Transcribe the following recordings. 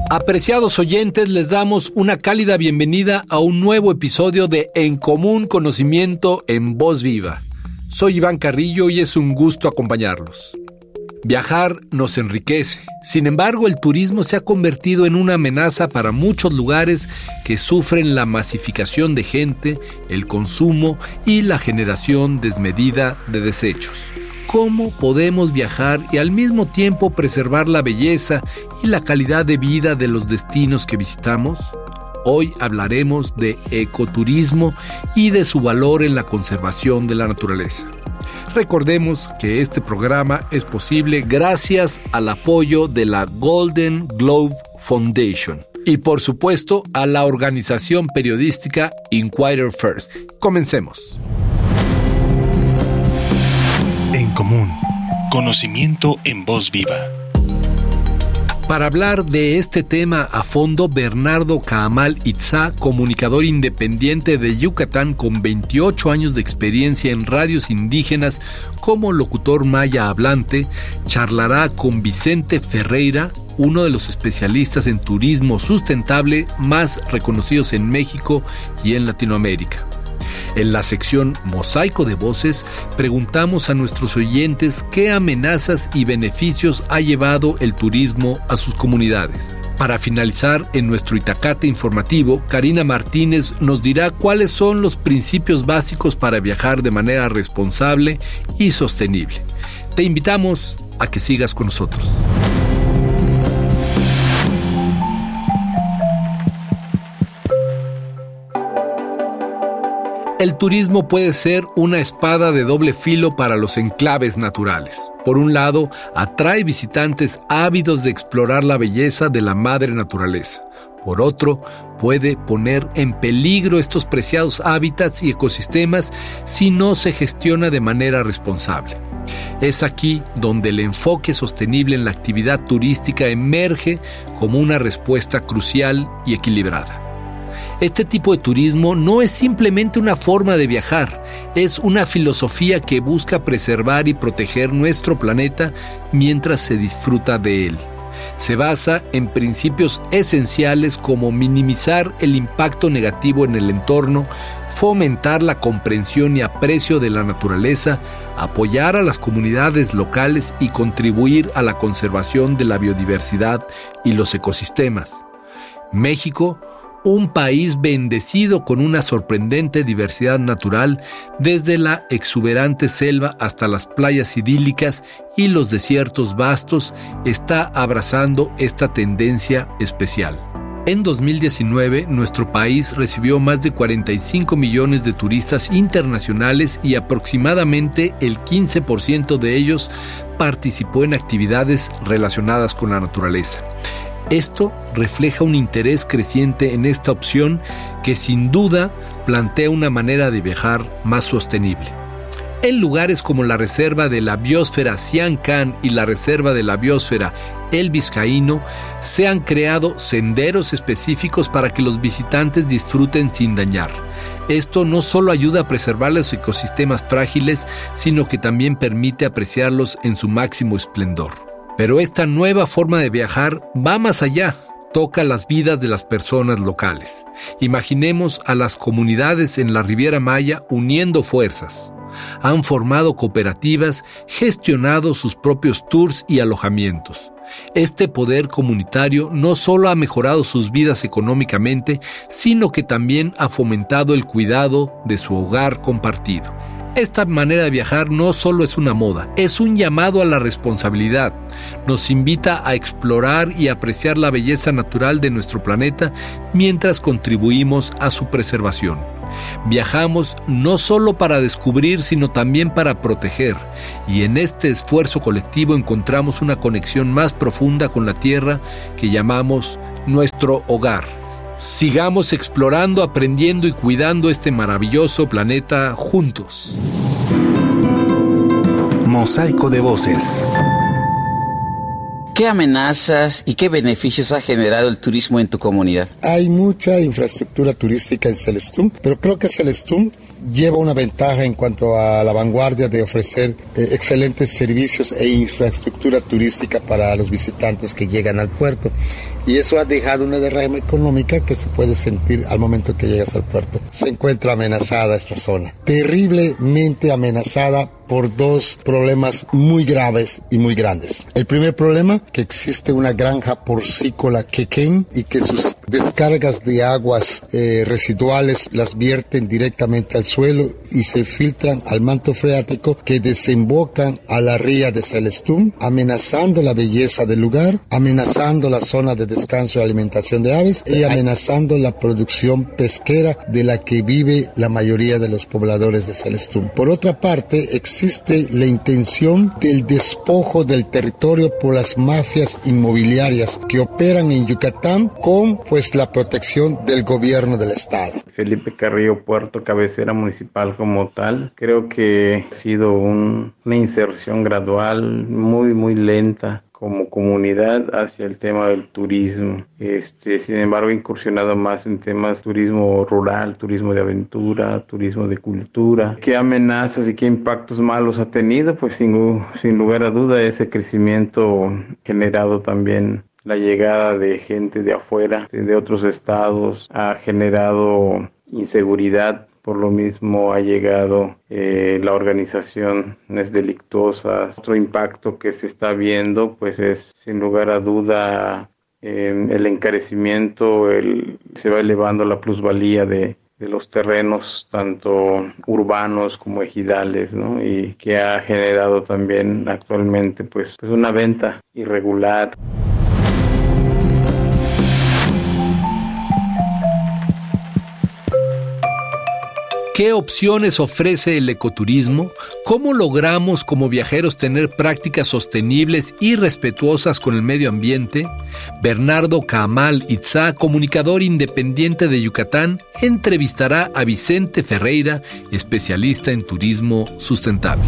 Apreciados oyentes, les damos una cálida bienvenida a un nuevo episodio de En Común Conocimiento en Voz Viva. Soy Iván Carrillo y es un gusto acompañarlos. Viajar nos enriquece. Sin embargo, el turismo se ha convertido en una amenaza para muchos lugares que sufren la masificación de gente, el consumo y la generación desmedida de desechos. ¿Cómo podemos viajar y al mismo tiempo preservar la belleza y la calidad de vida de los destinos que visitamos? Hoy hablaremos de ecoturismo y de su valor en la conservación de la naturaleza. Recordemos que este programa es posible gracias al apoyo de la Golden Globe Foundation y, por supuesto, a la organización periodística Inquirer First. Comencemos. En Común. Conocimiento en voz viva. Para hablar de este tema a fondo, Bernardo Caamal Itzá, comunicador independiente de Yucatán con 28 años de experiencia en radios indígenas como locutor maya hablante, charlará con Vicente Ferreira, uno de los especialistas en turismo sustentable más reconocidos en México y en Latinoamérica. En la sección Mosaico de Voces, preguntamos a nuestros oyentes qué amenazas y beneficios ha llevado el turismo a sus comunidades. Para finalizar, en nuestro Itacate informativo, Karina Martínez nos dirá cuáles son los principios básicos para viajar de manera responsable y sostenible. Te invitamos a que sigas con nosotros. El turismo puede ser una espada de doble filo para los enclaves naturales. Por un lado, atrae visitantes ávidos de explorar la belleza de la madre naturaleza. Por otro, puede poner en peligro estos preciados hábitats y ecosistemas si no se gestiona de manera responsable. Es aquí donde el enfoque sostenible en la actividad turística emerge como una respuesta crucial y equilibrada. Este tipo de turismo no es simplemente una forma de viajar, es una filosofía que busca preservar y proteger nuestro planeta mientras se disfruta de él. Se basa en principios esenciales como minimizar el impacto negativo en el entorno, fomentar la comprensión y aprecio de la naturaleza, apoyar a las comunidades locales y contribuir a la conservación de la biodiversidad y los ecosistemas. México, un país bendecido con una sorprendente diversidad natural, desde la exuberante selva hasta las playas idílicas y los desiertos vastos, está abrazando esta tendencia especial. En 2019, nuestro país recibió más de 45 millones de turistas internacionales y aproximadamente el 15% de ellos participó en actividades relacionadas con la naturaleza. Esto refleja un interés creciente en esta opción que sin duda plantea una manera de viajar más sostenible. En lugares como la Reserva de la Biosfera Siancán y la Reserva de la Biosfera El Vizcaíno, se han creado senderos específicos para que los visitantes disfruten sin dañar. Esto no solo ayuda a preservar los ecosistemas frágiles, sino que también permite apreciarlos en su máximo esplendor. Pero esta nueva forma de viajar va más allá, toca las vidas de las personas locales. Imaginemos a las comunidades en la Riviera Maya uniendo fuerzas. Han formado cooperativas, gestionado sus propios tours y alojamientos. Este poder comunitario no solo ha mejorado sus vidas económicamente, sino que también ha fomentado el cuidado de su hogar compartido. Esta manera de viajar no solo es una moda, es un llamado a la responsabilidad. Nos invita a explorar y apreciar la belleza natural de nuestro planeta mientras contribuimos a su preservación. Viajamos no solo para descubrir, sino también para proteger, y en este esfuerzo colectivo encontramos una conexión más profunda con la tierra que llamamos nuestro hogar. Sigamos explorando, aprendiendo y cuidando este maravilloso planeta juntos. Mosaico de Voces. ¿Qué amenazas y qué beneficios ha generado el turismo en tu comunidad? Hay mucha infraestructura turística en Celestún, pero creo que Celestún lleva una ventaja en cuanto a la vanguardia de ofrecer excelentes servicios e infraestructura turística para los visitantes que llegan al puerto. Y eso ha dejado una derrama económica que se puede sentir al momento que llegas al puerto. Se encuentra amenazada esta zona, terriblemente amenazada por dos problemas muy graves y muy grandes. El primer problema, que existe una granja porcícola quequén y que sus descargas de aguas residuales las vierten directamente al suelo y se filtran al manto freático que desembocan a la ría de Celestún, amenazando la belleza del lugar, amenazando la zona de descanso y alimentación de aves y amenazando la producción pesquera de la que vive la mayoría de los pobladores de Celestún. Por otra parte, existe la intención del despojo del territorio por las mafias inmobiliarias que operan en Yucatán con la protección del gobierno del estado. Felipe Carrillo Puerto, cabecera municipal como tal, creo que ha sido una inserción gradual muy lenta como comunidad hacia el tema del turismo. Sin embargo, incursionado más en temas turismo rural, turismo de aventura, turismo de cultura. ¿Qué amenazas y qué impactos malos ha tenido? Pues sin lugar a duda ese crecimiento generado también la llegada de gente de afuera, de otros estados, ha generado inseguridad. Por lo mismo ha llegado la organización delictuosa. Otro impacto que se está viendo pues es sin lugar a duda el encarecimiento, se va elevando la plusvalía de los terrenos tanto urbanos como ejidales, ¿no? Y que ha generado también actualmente pues una venta irregular. ¿Qué opciones ofrece el ecoturismo? ¿Cómo logramos como viajeros tener prácticas sostenibles y respetuosas con el medio ambiente? Bernardo Camal Itzá, comunicador independiente de Yucatán, entrevistará a Vicente Ferreira, especialista en turismo sustentable.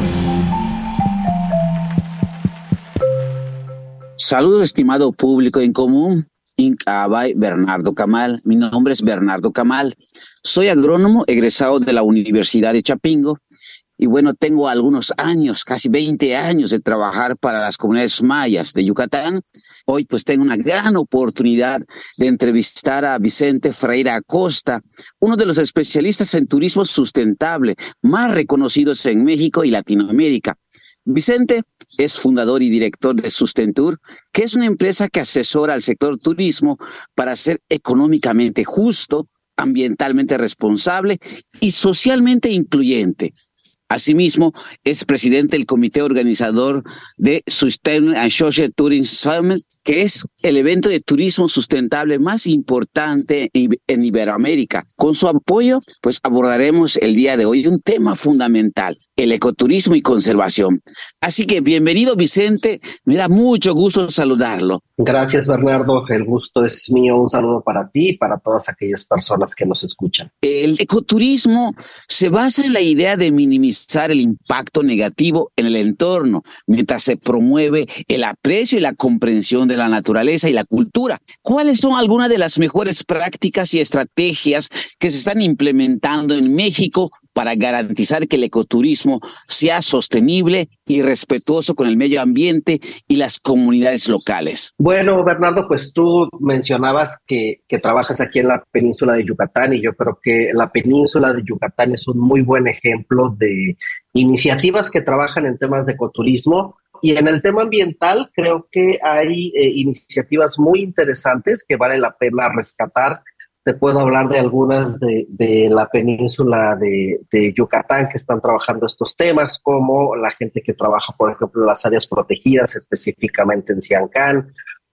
Saludos, estimado público en común. Incabay Bernardo Camal. Mi nombre es Bernardo Camal. Soy agrónomo egresado de la Universidad de Chapingo y tengo algunos años, casi 20 años de trabajar para las comunidades mayas de Yucatán. Hoy tengo una gran oportunidad de entrevistar a Vicente Ferreira Acosta, uno de los especialistas en turismo sustentable más reconocidos en México y Latinoamérica. Vicente es fundador y director de Sustentur, que es una empresa que asesora al sector turismo para ser económicamente justo, ambientalmente responsable y socialmente incluyente. Asimismo, es presidente del comité organizador de Sustainable and Social Tourism Summit, que es el evento de turismo sustentable más importante en Iberoamérica. Con su apoyo, abordaremos el día de hoy un tema fundamental, el ecoturismo y conservación. Así que bienvenido, Vicente, me da mucho gusto saludarlo. Gracias, Bernardo, el gusto es mío. Un saludo para ti y para todas aquellas personas que nos escuchan. El ecoturismo se basa en la idea de minimizar el impacto negativo en el entorno, mientras se promueve el aprecio y la comprensión de la naturaleza y la cultura. ¿Cuáles son algunas de las mejores prácticas y estrategias que se están implementando en México para garantizar que el ecoturismo sea sostenible y respetuoso con el medio ambiente y las comunidades locales? Bueno, Bernardo, tú mencionabas que trabajas aquí en la península de Yucatán y yo creo que la península de Yucatán es un muy buen ejemplo de iniciativas que trabajan en temas de ecoturismo. Y en el tema ambiental creo que hay iniciativas muy interesantes que vale la pena rescatar. Te puedo hablar de algunas de la península de Yucatán que están trabajando estos temas, como la gente que trabaja, por ejemplo, en las áreas protegidas, específicamente en Siancán,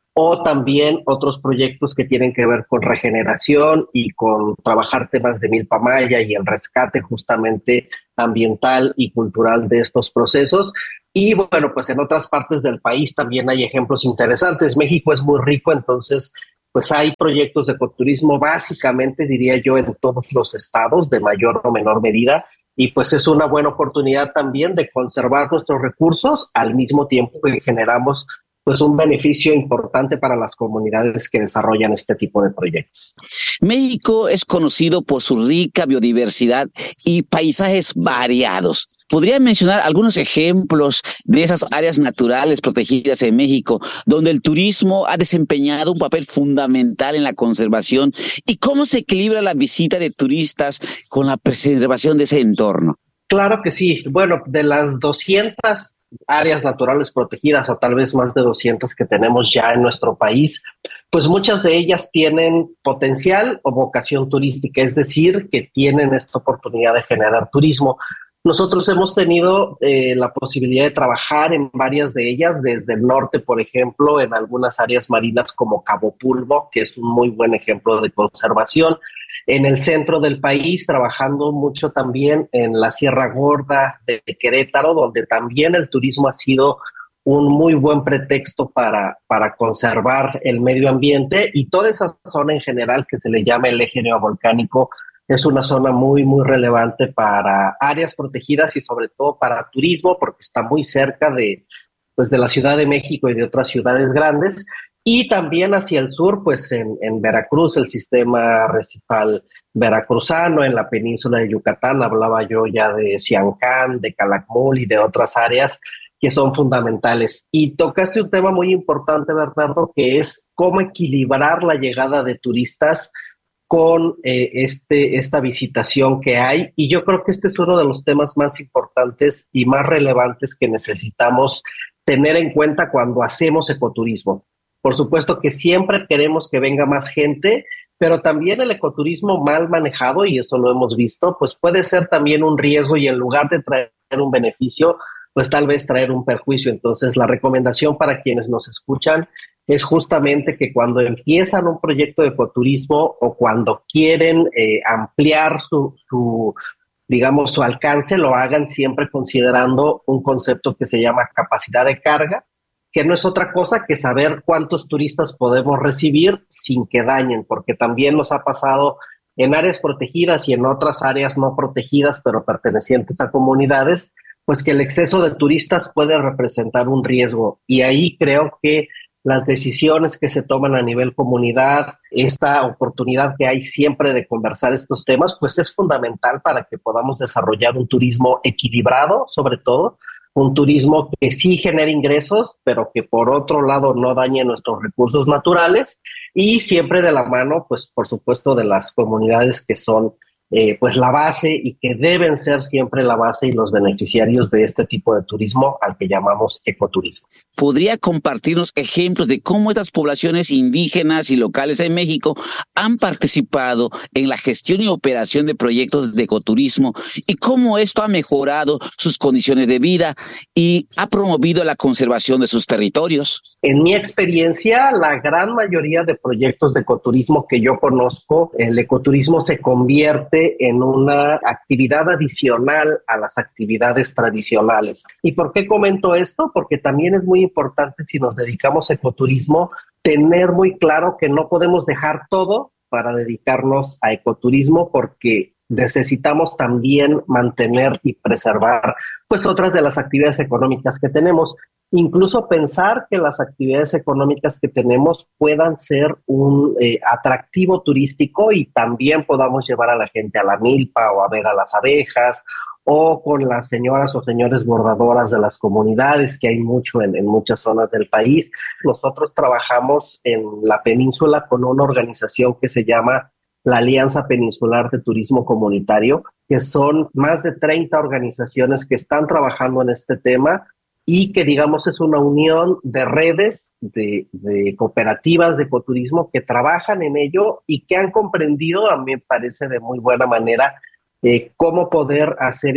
o también otros proyectos que tienen que ver con regeneración y con trabajar temas de milpa maya y el rescate justamente ambiental y cultural de estos procesos. Y en otras partes del país también hay ejemplos interesantes. México es muy rico, entonces hay proyectos de ecoturismo básicamente, diría yo, en todos los estados de mayor o menor medida. Y es una buena oportunidad también de conservar nuestros recursos al mismo tiempo que generamos pues un beneficio importante para las comunidades que desarrollan este tipo de proyectos. México es conocido por su rica biodiversidad y paisajes variados. ¿Podría mencionar algunos ejemplos de esas áreas naturales protegidas en México, donde el turismo ha desempeñado un papel fundamental en la conservación? ¿Y cómo se equilibra la visita de turistas con la preservación de ese entorno? Claro que sí. Bueno, de las 200 áreas naturales protegidas, o tal vez más de 200 que tenemos ya en nuestro país, pues muchas de ellas tienen potencial o vocación turística, es decir, que tienen esta oportunidad de generar turismo. Nosotros hemos tenido la posibilidad de trabajar en varias de ellas, desde el norte, por ejemplo, en algunas áreas marinas como Cabo Pulvo, que es un muy buen ejemplo de conservación. En el centro del país, trabajando mucho también en la Sierra Gorda de Querétaro, donde también el turismo ha sido un muy buen pretexto para conservar el medio ambiente, y toda esa zona en general que se le llama el eje neovolcánico es una zona muy, muy relevante para áreas protegidas y sobre todo para turismo, porque está muy cerca de la Ciudad de México y de otras ciudades grandes. Y también hacia el sur, pues en Veracruz, el sistema arrecifal veracruzano, en la península de Yucatán, hablaba yo ya de Siancán, de Calakmul y de otras áreas que son fundamentales. Y tocaste un tema muy importante, Bernardo, que es cómo equilibrar la llegada de turistas con esta visitación que hay. Y yo creo que este es uno de los temas más importantes y más relevantes que necesitamos tener en cuenta cuando hacemos ecoturismo. Por supuesto que siempre queremos que venga más gente, pero también el ecoturismo mal manejado, y eso lo hemos visto, pues puede ser también un riesgo, y en lugar de traer un beneficio, pues tal vez traer un perjuicio. Entonces, la recomendación para quienes nos escuchan es justamente que cuando empiezan un proyecto de ecoturismo o cuando quieren ampliar su alcance, lo hagan siempre considerando un concepto que se llama capacidad de carga, que no es otra cosa que saber cuántos turistas podemos recibir sin que dañen, porque también nos ha pasado en áreas protegidas y en otras áreas no protegidas, pero pertenecientes a comunidades, pues que el exceso de turistas puede representar un riesgo. Y ahí creo que las decisiones que se toman a nivel comunidad, esta oportunidad que hay siempre de conversar estos temas, pues es fundamental para que podamos desarrollar un turismo equilibrado, sobre todo, un turismo que sí genere ingresos, pero que por otro lado no dañe nuestros recursos naturales, y siempre de la mano, pues por supuesto, de las comunidades que son pues la base y que deben ser siempre la base y los beneficiarios de este tipo de turismo al que llamamos ecoturismo. ¿Podría compartirnos ejemplos de cómo estas poblaciones indígenas y locales en México han participado en la gestión y operación de proyectos de ecoturismo y cómo esto ha mejorado sus condiciones de vida y ha promovido la conservación de sus territorios? En mi experiencia, la gran mayoría de proyectos de ecoturismo que yo conozco, el ecoturismo se convierte en una actividad adicional a las actividades tradicionales. ¿Y por qué comento esto? Porque también es muy importante, si nos dedicamos a ecoturismo, tener muy claro que no podemos dejar todo para dedicarnos a ecoturismo, porque necesitamos también mantener y preservar pues otras de las actividades económicas que tenemos. Incluso pensar que las actividades económicas que tenemos puedan ser un atractivo turístico y también podamos llevar a la gente a la milpa o a ver a las abejas, o con las señoras o señores bordadoras de las comunidades, que hay mucho en muchas zonas del país. Nosotros trabajamos en la península con una organización que se llama la Alianza Peninsular de Turismo Comunitario, que son más de 30 organizaciones que están trabajando en este tema, y que digamos es una unión de redes de cooperativas de ecoturismo que trabajan en ello y que han comprendido, a mí me parece de muy buena manera, cómo poder hacer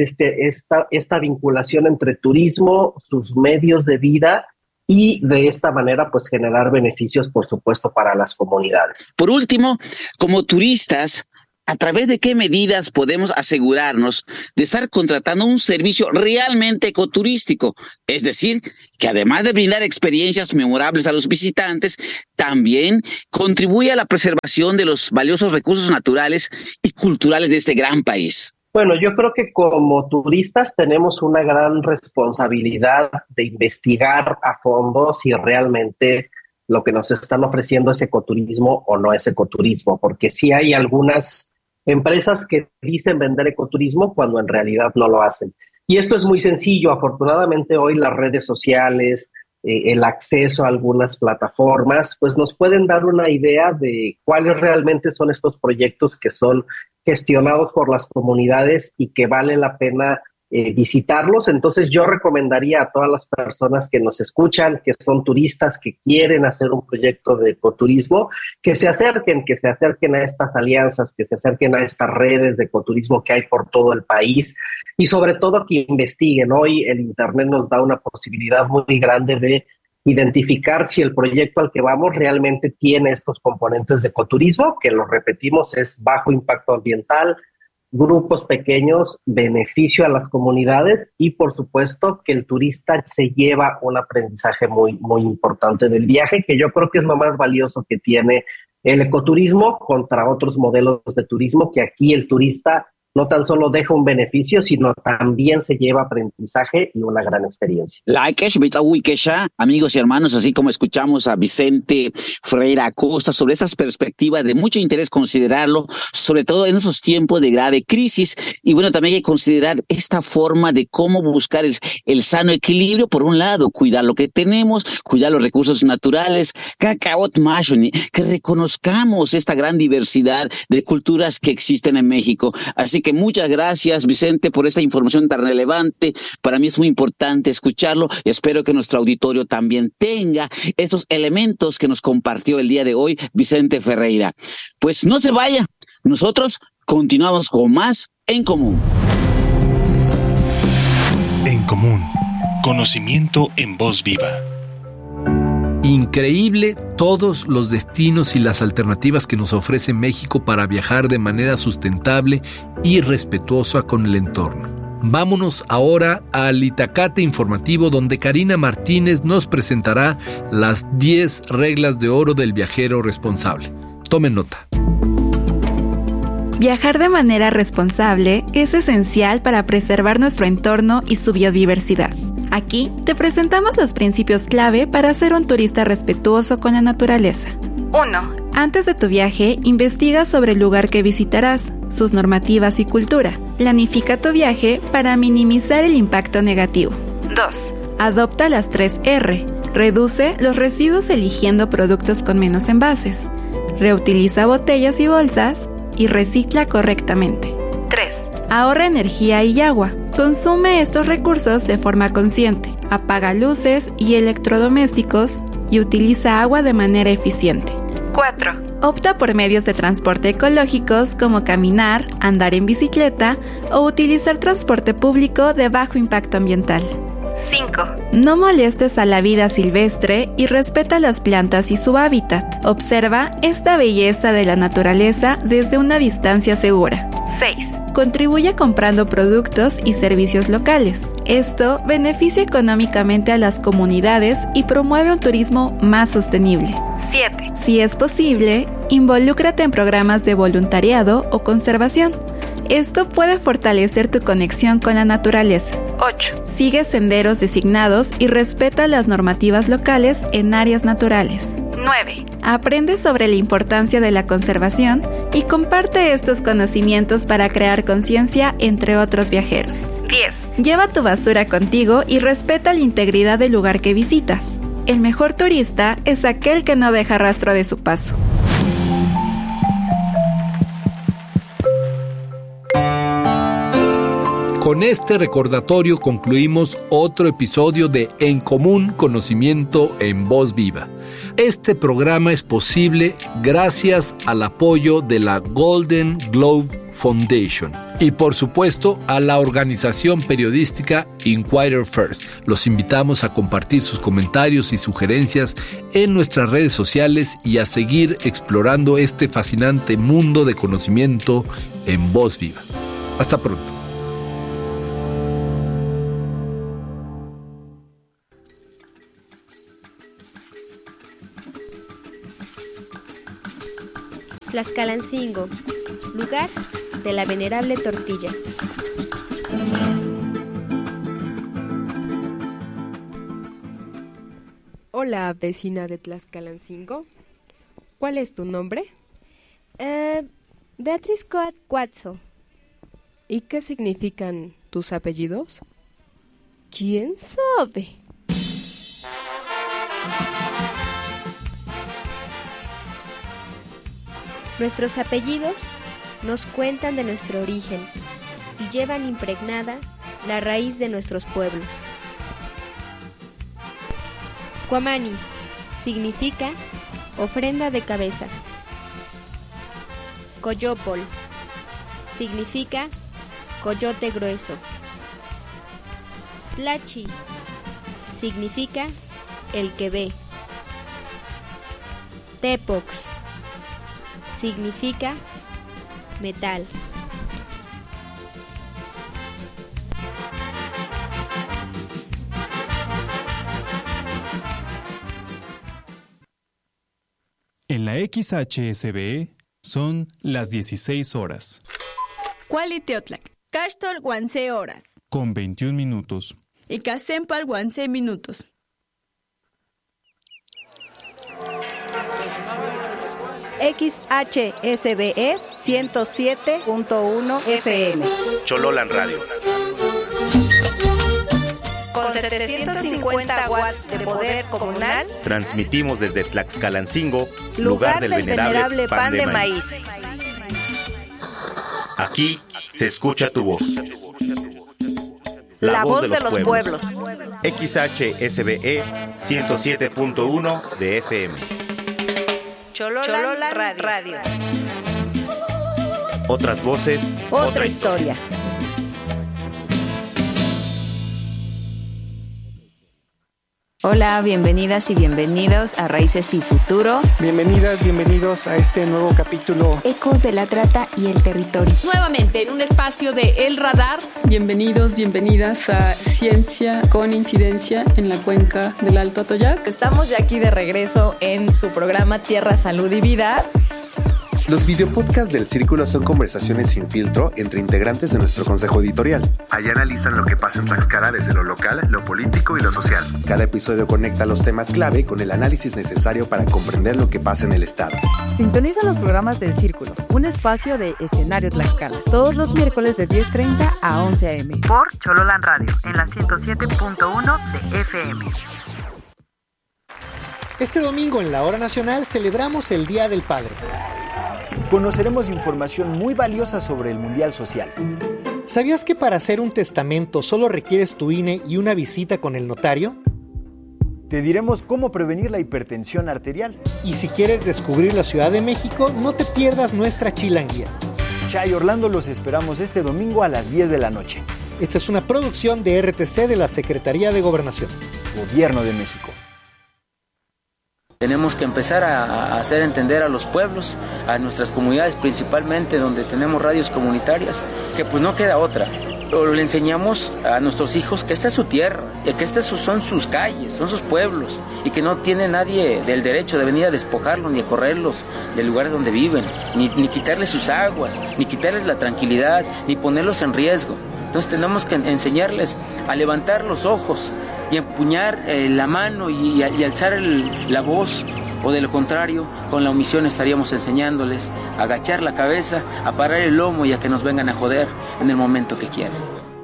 esta vinculación entre turismo, sus medios de vida, y de esta manera pues generar beneficios, por supuesto, para las comunidades. Por último, como turistas, ¿a través de qué medidas podemos asegurarnos de estar contratando un servicio realmente ecoturístico? Es decir, que además de brindar experiencias memorables a los visitantes, también contribuye a la preservación de los valiosos recursos naturales y culturales de este gran país. Bueno, yo creo que como turistas tenemos una gran responsabilidad de investigar a fondo si realmente lo que nos están ofreciendo es ecoturismo o no es ecoturismo, porque sí hay algunas empresas que dicen vender ecoturismo cuando en realidad no lo hacen. Y esto es muy sencillo. Afortunadamente hoy las redes sociales, el acceso a algunas plataformas, pues nos pueden dar una idea de cuáles realmente son estos proyectos que son gestionados por las comunidades y que vale la pena visitarlos. Entonces yo recomendaría a todas las personas que nos escuchan, que son turistas, que quieren hacer un proyecto de ecoturismo, que se acerquen a estas alianzas, que se acerquen a estas redes de ecoturismo que hay por todo el país y sobre todo que investiguen. Hoy el Internet nos da una posibilidad muy grande de identificar si el proyecto al que vamos realmente tiene estos componentes de ecoturismo, que lo repetimos, es bajo impacto ambiental, grupos pequeños, beneficio a las comunidades y por supuesto que el turista se lleva un aprendizaje muy, muy importante del viaje, que yo creo que es lo más valioso que tiene el ecoturismo contra otros modelos de turismo, que aquí el turista no tan solo deja un beneficio, sino también se lleva aprendizaje y una gran experiencia. Amigos y hermanos, así como escuchamos a Vicente Ferreira Acosta sobre estas perspectivas de mucho interés considerarlo, sobre todo en esos tiempos de grave crisis, y bueno, también hay que considerar esta forma de cómo buscar el sano equilibrio. Por un lado, cuidar lo que tenemos, cuidar los recursos naturales, que reconozcamos esta gran diversidad de culturas que existen en México. Así que muchas gracias, Vicente, por esta información tan relevante. Para mí es muy importante escucharlo y espero que nuestro auditorio también tenga esos elementos que nos compartió el día de hoy Vicente Ferreira. Pues no se vaya, nosotros continuamos con más En Común. En Común, conocimiento en voz viva. Increíble todos los destinos y las alternativas que nos ofrece México para viajar de manera sustentable y respetuosa con el entorno. Vámonos ahora al Itacate informativo, donde Karina Martínez nos presentará las 10 reglas de oro del viajero responsable. Tomen nota. Viajar de manera responsable es esencial para preservar nuestro entorno y su biodiversidad. Aquí te presentamos los principios clave para ser un turista respetuoso con la naturaleza. 1. Antes de tu viaje, investiga sobre el lugar que visitarás, sus normativas y cultura. Planifica tu viaje para minimizar el impacto negativo. 2. Adopta las 3 R. Reduce los residuos eligiendo productos con menos envases. Reutiliza botellas y bolsas y recicla correctamente. 3. Ahorra energía y agua. Consume estos recursos de forma consciente. Apaga luces y electrodomésticos y utiliza agua de manera eficiente. 4. Opta por medios de transporte ecológicos como caminar, andar en bicicleta o utilizar transporte público de bajo impacto ambiental. 5. No molestes a la vida silvestre y respeta las plantas y su hábitat. Observa esta belleza de la naturaleza desde una distancia segura. 6. Contribuye comprando productos y servicios locales. Esto beneficia económicamente a las comunidades y promueve un turismo más sostenible. 7. Si es posible, involúcrate en programas de voluntariado o conservación. Esto puede fortalecer tu conexión con la naturaleza. 8. Sigue senderos designados y respeta las normativas locales en áreas naturales. 9. Aprende sobre la importancia de la conservación y comparte estos conocimientos para crear conciencia entre otros viajeros. 10. Lleva tu basura contigo y respeta la integridad del lugar que visitas. El mejor turista es aquel que no deja rastro de su paso. Con este recordatorio concluimos otro episodio de En Común, conocimiento en voz viva. Este programa es posible gracias al apoyo de la Golden Globe Foundation y por supuesto a la organización periodística Inquirer First. Los invitamos a compartir sus comentarios y sugerencias en nuestras redes sociales y a seguir explorando este fascinante mundo de conocimiento en voz viva. Hasta pronto. Tlaxcalancingo, lugar de la venerable tortilla. Hola, vecina de Tlaxcalancingo. ¿Cuál es tu nombre? Beatriz Cuatzo. ¿Y qué significan tus apellidos? ¿Quién sabe? Nuestros apellidos nos cuentan de nuestro origen y llevan impregnada la raíz de nuestros pueblos. Cuamani significa ofrenda de cabeza. Coyopol significa coyote grueso. Tlachi significa el que ve. Tepox significa metal. En la XHSBE son las 16 horas. Cualiteotlac, Cachtol Guanse horas. Con 21 minutos. Y Casempal Guanse minutos. XHSBE 107.1 FM. Chololan Radio. Con 750 watts de poder comunal, transmitimos desde Tlaxcalancingo, lugar del venerable pan de maíz. Aquí se escucha tu voz. La voz de los pueblos. XHSBE 107.1 de FM. Chololan Radio. Otras voces, otra historia. Hola, bienvenidas y bienvenidos a Raíces y Futuro. Bienvenidas, bienvenidos a este nuevo capítulo. Ecos de la trata y el territorio. Nuevamente en un espacio de El Radar. Bienvenidos, bienvenidas a Ciencia con Incidencia en la cuenca del Alto Atoyac. Estamos ya aquí de regreso en su programa Tierra, Salud y Vida. Los videopodcasts del Círculo son conversaciones sin filtro entre integrantes de nuestro consejo editorial. Allá analizan lo que pasa en Tlaxcala desde lo local, lo político y lo social. Cada episodio conecta los temas clave con el análisis necesario para comprender lo que pasa en el estado. Sintoniza los programas del Círculo, un espacio de Escenario Tlaxcala, todos los miércoles de 10:30 a 11 a.m. por Chololan Radio, en la 107.1 de FM. Este domingo en la Hora Nacional celebramos el Día del Padre. Conoceremos información muy valiosa sobre el Mundial Social. ¿Sabías que para hacer un testamento solo requieres tu INE y una visita con el notario? Te diremos cómo prevenir la hipertensión arterial. Y si quieres descubrir la Ciudad de México, no te pierdas nuestra chilanguía. Chay Orlando los esperamos este domingo a las 10 de la noche. Esta es una producción de RTC de la Secretaría de Gobernación. Gobierno de México. Tenemos que empezar a hacer entender a los pueblos, a nuestras comunidades principalmente, donde tenemos radios comunitarias, que pues no queda otra. O le enseñamos a nuestros hijos que esta es su tierra, y que estas son sus calles, son sus pueblos, y que no tiene nadie del derecho de venir a despojarlos ni a correrlos del lugar donde viven, ni quitarles sus aguas, ni quitarles la tranquilidad, ni ponerlos en riesgo. Entonces tenemos que enseñarles a levantar los ojos y empuñar la mano y alzar la voz, o de lo contrario, con la omisión estaríamos enseñándoles a agachar la cabeza, a parar el lomo y a que nos vengan a joder en el momento que quieran.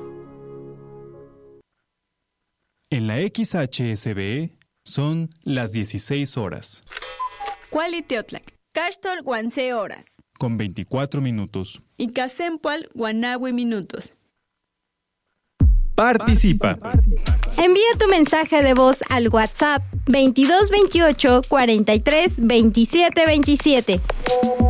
En la XHSBE son las 16 horas. Cualiteotlac, Cachtol Guanse horas. Con 24 minutos. Y Casempual Guanahue minutos. Participa. Envía tu mensaje de voz al WhatsApp 2228 43 27 27.